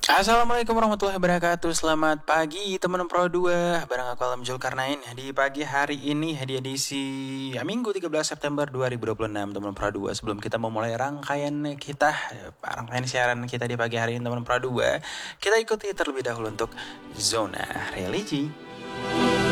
Assalamualaikum warahmatullahi wabarakatuh. Selamat pagi teman-teman Pro 2. Bareng aku Alam Zulkarnain. Di pagi hari ini di edisi Minggu 13 September 2026 teman-teman Pro 2. Sebelum kita memulai rangkaian siaran kita di pagi hari ini teman-teman Pro 2, kita ikuti terlebih dahulu untuk Zona Religi.